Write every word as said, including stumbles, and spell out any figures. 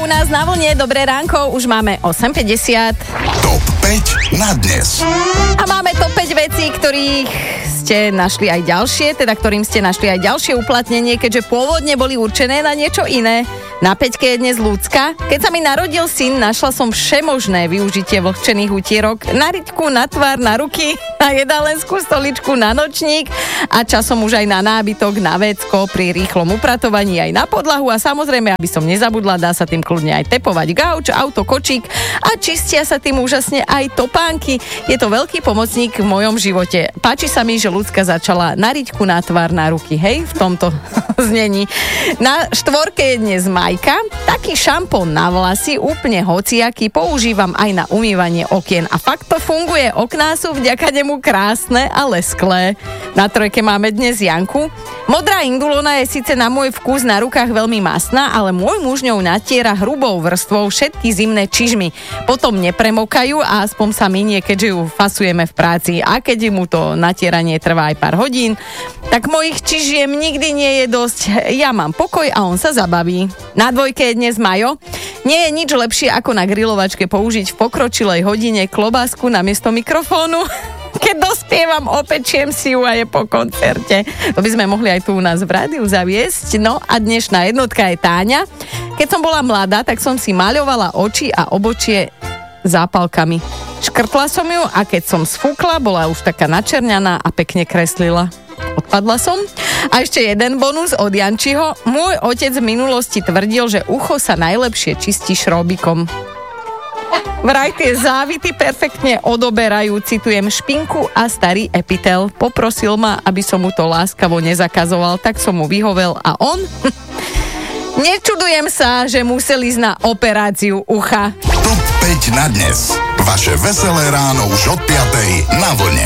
nás na vlne. Dobré ránko, už máme osem päťdesiat. Top päť na dnes. A máme top päť vecí, ktorých ste našli aj ďalšie, teda ktorým ste našli aj ďalšie uplatnenie, keďže pôvodne boli určené na niečo iné. Na päťke je dnes Ľudská. Keď sa mi narodil syn, našla som všemožné využitie vlhčených utierok. Na riťku, na tvár, na ruky, na jedálenskú stoličku, na nočník a časom už aj na nábytok, na vécko, pri rýchlom upratovaní aj na podlahu a samozrejme, aby som nezabudla, dá sa tým kľudne aj tepovať gauč, auto, kočík a čistia sa tým úžasne aj topánky. Je to veľký pomocník v mojom živote. Páči sa mi, že Ľudská začala na riťku, na tvár, na ruky, hej, v tomto znení. Na štvorke je dnes Majka. Taký šampón na vlasy, úplne hociaký, používam aj na umývanie okien. A fakt to funguje. Okná sú vďaka nemu krásne a lesklé. Na trojke máme dnes Janku. Modrá indulona je síce na môj vkus na rukách veľmi masná, ale môj muž ňou natiera hrubou vrstvou všetky zimné čižmy. Potom nepremokajú a aspoň sa minie, keďže ju fasujeme v práci. A keď mu to natieranie trvá aj pár hodín, tak mojich čižiem nikdy nie je dosť. Ja mám pokoj a on sa zabaví. Na dvojke je dnes Majo. Nie je nič lepšie ako na grilovačke použiť v pokročilej hodine klobásku namiesto mikrofónu. Keď dospievam, opečiem si ju a je po koncerte. To by sme mohli aj tu u nás v rádiu zaviesť. No a dnešná jednotka je Táňa. Keď som bola mladá, tak som si maľovala oči a obočie zápalkami. Škrtla som ju a keď som sfúkla, bola už taká načerňaná a pekne kreslila. Odpadla som. A ešte jeden bonus od Jančiho. Môj otec v minulosti tvrdil, že ucho sa najlepšie čistí šrobikom. Vraj tie závity perfektne odoberajú, citujem, špinku a starý epitel. Poprosil ma, aby som mu to láskavo nezakazoval, tak som mu vyhovel a on... Nečudujem sa, že musel ísť na operáciu ucha. Top päť na dnes. Vaše veselé ráno už od piatej na vlne.